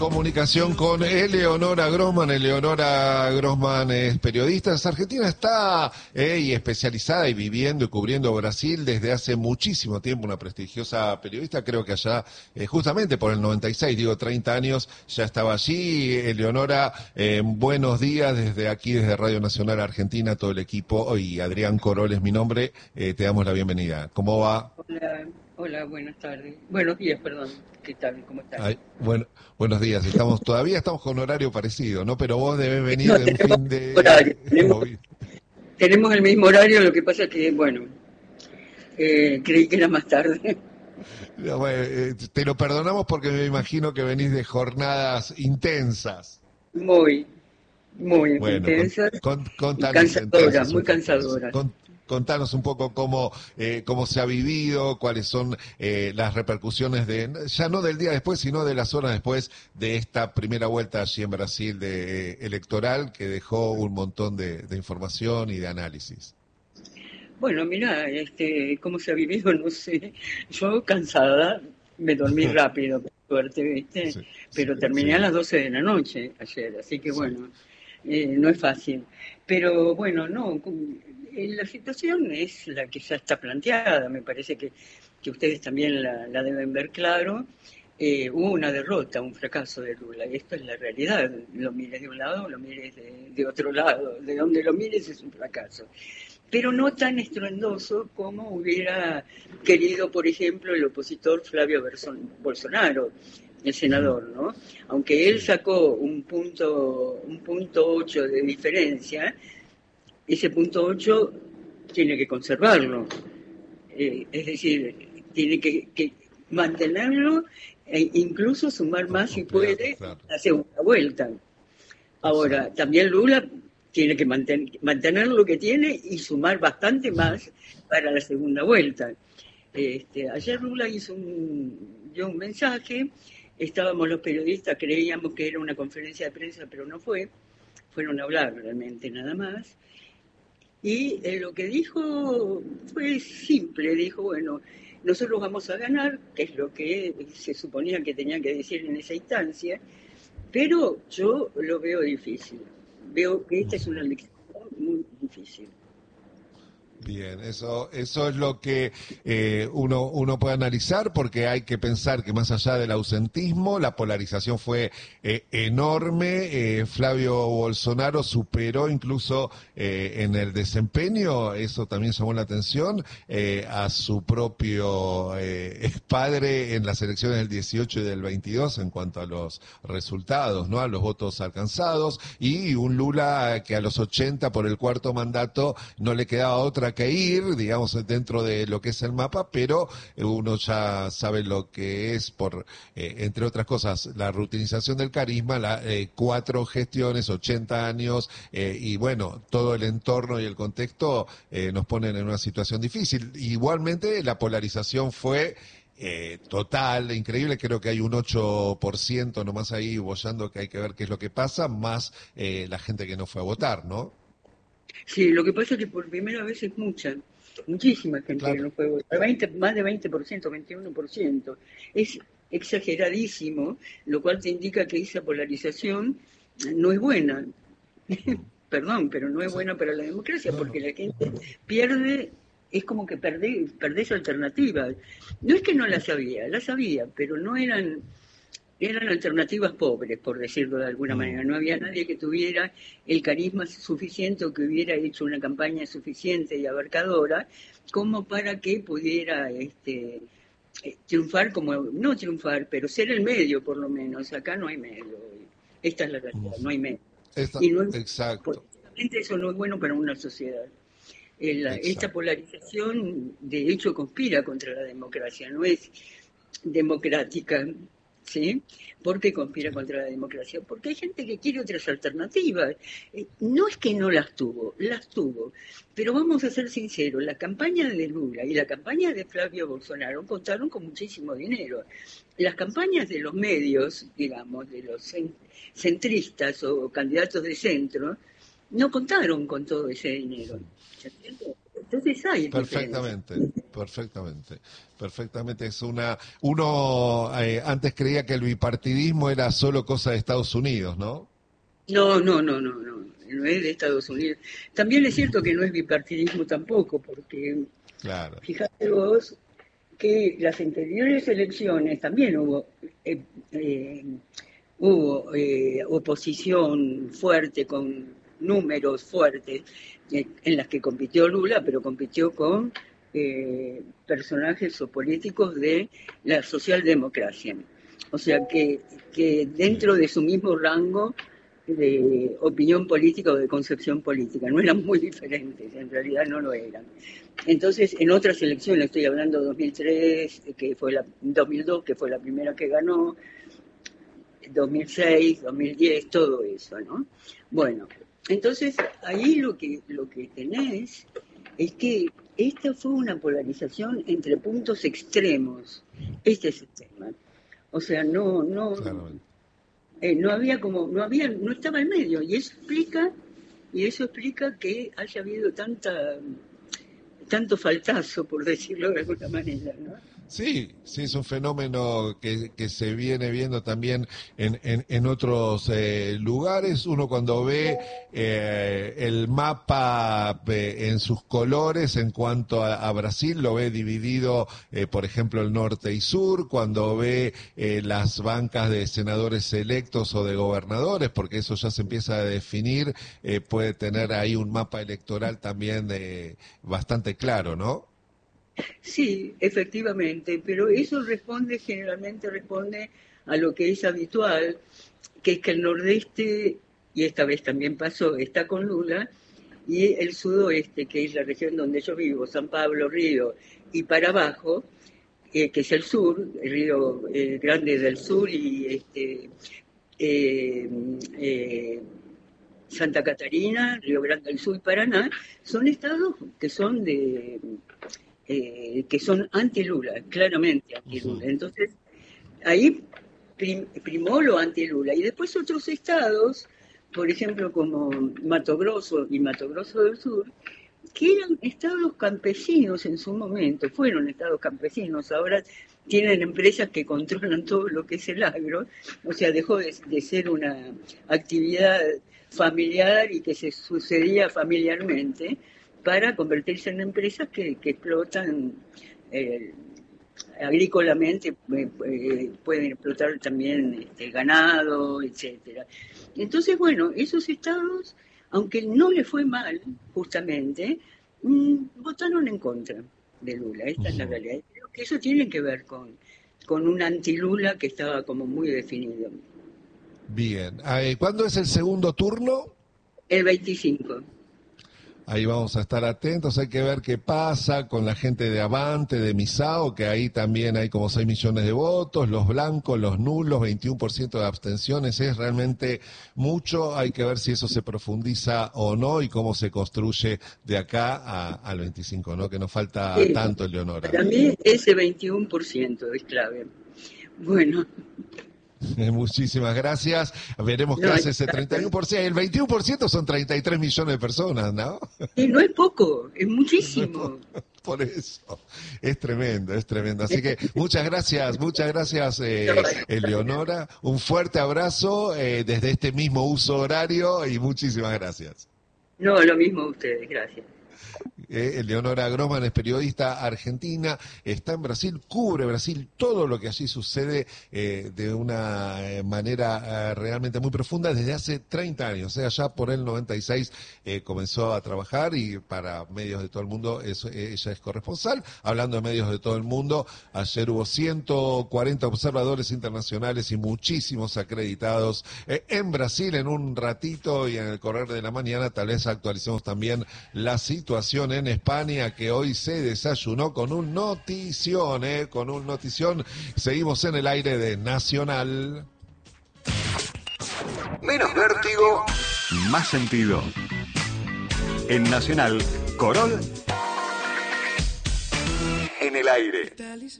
Comunicación con Eleonora Grossman. Eleonora Grossman es periodista. Argentina está y especializada y viviendo y cubriendo Brasil desde hace muchísimo tiempo, una prestigiosa periodista. Creo que allá, justamente por el 96, 30 años, ya estaba allí. Eleonora, buenos días desde aquí, desde Radio Nacional Argentina, todo el equipo. Y Adrián Corol es mi nombre. Te damos la bienvenida. ¿Cómo va? Hola, buenas tardes. Buenos días, perdón. ¿Qué tal? ¿Cómo estás? Ay, bueno, buenos días. Todavía estamos con horario parecido, ¿no? Pero vos debés venir No, de un fin de... horario. Tenemos el mismo horario, lo que pasa es que, bueno, creí que era más tarde. No, bueno, te lo perdonamos porque me imagino que venís de jornadas intensas. Muy Bueno, intensas y contanos cansadoras, entonces muy un poco eso. cansadoras. Contanos un poco cómo se ha vivido, cuáles son las repercusiones ya no del día después, sino de las horas después de esta primera vuelta allí en Brasil electoral que dejó un montón de información y de análisis. Bueno, mirá, cómo se ha vivido, no sé. Yo cansada, me dormí rápido, por suerte, ¿viste? Sí, Pero terminé sí, a las 12 de la noche ayer, así que sí. bueno, no es fácil. Pero bueno, no, la situación es la que ya está planteada, me parece que ustedes también la deben ver claro. Hubo una derrota, un fracaso de Lula, y esto es la realidad. Lo mires de un lado, lo mires de otro lado, de donde lo mires es un fracaso. Pero no tan estruendoso como hubiera querido, por ejemplo, el opositor Flavio Bolsonaro, el senador, ¿no? Aunque él sacó un punto 8 de diferencia, ese punto 8 tiene que conservarlo. Es decir, tiene que mantenerlo e incluso sumar más si puede la segunda vuelta. Ahora, también Lula tiene que mantener lo que tiene y sumar bastante más para la segunda vuelta. Ayer Lula dio un mensaje, estábamos los periodistas, creíamos que era una conferencia de prensa, pero no fue, fueron a hablar realmente nada más. Y lo que dijo fue simple, dijo, bueno, nosotros vamos a ganar, que es lo que se suponía que tenía que decir en esa instancia, pero yo lo veo difícil. Veo que esta es una elección muy difícil. Bien, eso es lo que uno puede analizar, porque hay que pensar que más allá del ausentismo, la polarización fue enorme. Flavio Bolsonaro superó incluso en el desempeño, eso también llamó la atención, a su propio expadre en las elecciones del 18 y del 22 en cuanto a los resultados, ¿no? A los votos alcanzados, y un Lula que a los 80 por el cuarto mandato no le quedaba otra que ir, digamos, dentro de lo que es el mapa, pero uno ya sabe lo que es por, entre otras cosas, la rutinización del carisma, 4 gestiones, 80 años, y bueno, todo el entorno y el contexto nos ponen en una situación difícil. Igualmente, la polarización fue total, increíble. Creo que hay un 8% nomás ahí boyando, que hay que ver qué es lo que pasa, más la gente que no fue a votar, ¿no? Sí, lo que pasa es que por primera vez es muchísima gente que Claro. no fue a votar, más de 20%, 21%. Es exageradísimo, lo cual te indica que esa polarización no es buena. Perdón, pero no es Sí. buena para la democracia, No, porque no. la gente pierde, es como que perdés alternativas. No es que no las sabía, pero no eran alternativas pobres, por decirlo de alguna manera. No había nadie que tuviera el carisma suficiente o que hubiera hecho una campaña suficiente y abarcadora como para que pudiera triunfar, como no triunfar, pero ser el medio por lo menos. Acá no hay medio. Esta es la realidad, no hay medio. Y no es, Exacto, políticamente eso no es bueno para una sociedad. Esta exacto. polarización, de hecho, conspira contra la democracia, no es democrática, ¿sí? ¿Por qué conspira contra la democracia? Porque hay gente que quiere otras alternativas. No es que no las tuvo. Pero vamos a ser sinceros, la campaña de Lula y la campaña de Flavio Bolsonaro contaron con muchísimo dinero. Las campañas de los medios, digamos, de los centristas o candidatos de centro, no contaron con todo ese dinero. ¿Se entiende? Entonces hay diferencia. Perfectamente. Perfectamente. Uno antes creía que el bipartidismo era solo cosa de Estados Unidos, ¿no? No es de Estados Unidos. También es cierto que no es bipartidismo tampoco, porque Claro. fíjate vos que las anteriores elecciones también hubo oposición fuerte, con números fuertes, en las que compitió Lula, pero compitió con personajes o políticos de la socialdemocracia. O sea que dentro de su mismo rango de opinión política o de concepción política, no eran muy diferentes, en realidad no lo eran. Entonces, en otras elecciones, estoy hablando de 2003, 2002, que fue la primera que ganó, 2006, 2010, todo eso, ¿no? Bueno, entonces ahí lo que tenés es que esta fue una polarización entre puntos extremos. Este es el tema. O sea, no estaba en medio, y eso explica que haya habido tanto faltazo, por decirlo de alguna manera, ¿no? Sí, es un fenómeno que se viene viendo también en otros lugares. Uno cuando ve el mapa en sus colores en cuanto a Brasil, lo ve dividido, por ejemplo, el norte y sur, cuando ve las bancas de senadores electos o de gobernadores, porque eso ya se empieza a definir, puede tener ahí un mapa electoral también bastante claro, ¿no? Sí, efectivamente, pero eso generalmente responde a lo que es habitual, que es que el nordeste, y esta vez también pasó, está con Lula, y el sudoeste, que es la región donde yo vivo, San Pablo, Río, y para abajo, que es el sur, el Río Grande del Sur y Santa Catarina, Río Grande del Sur y Paraná, son estados que son que son anti-Lula, claramente anti-Lula. Entonces, ahí primó lo anti-Lula. Y después otros estados, por ejemplo, como Mato Grosso y Mato Grosso del Sur, que eran estados campesinos en su momento, fueron estados campesinos, ahora tienen empresas que controlan todo lo que es el agro, o sea, dejó de ser una actividad familiar y que se sucedía familiarmente, para convertirse en empresas que explotan agrícolamente, pueden explotar también ganado, etcétera. Entonces, bueno, esos estados, aunque no le fue mal, justamente, votaron en contra de Lula. Esta es la realidad. Creo que eso tiene que ver con un anti-Lula que estaba como muy definido. Bien. ¿Cuándo es el segundo turno? El 25. Ahí vamos a estar atentos, hay que ver qué pasa con la gente de Avante, de Misao, que ahí también hay como 6 millones de votos, los blancos, los nulos, 21% de abstenciones, es realmente mucho, hay que ver si eso se profundiza o no y cómo se construye de acá al 25, ¿no? Que nos falta tanto, Eleonora. Para mí ese 21% es clave. Bueno. Muchísimas gracias. Veremos qué hace ese 31%. El 21% son 33 millones de personas, ¿no? Y no es poco, es muchísimo. Por eso, es tremendo. Así que muchas gracias, Eleonora. Un fuerte abrazo desde este mismo uso horario y muchísimas gracias. No, lo mismo a ustedes, gracias. Eleonora Grossman es periodista argentina, está en Brasil, cubre Brasil, todo lo que allí sucede de una manera realmente muy profunda desde hace 30 años, o sea, ya por el 96 comenzó a trabajar y para medios de todo el mundo ella es corresponsal. Hablando de medios de todo el mundo, ayer hubo 140 observadores internacionales y muchísimos acreditados en Brasil. En un ratito y en el correr de la mañana tal vez actualicemos también la situación en España, que hoy se desayunó con un notición, Seguimos en el aire de Nacional. Menos vértigo, más sentido. En Nacional, Corol en el aire.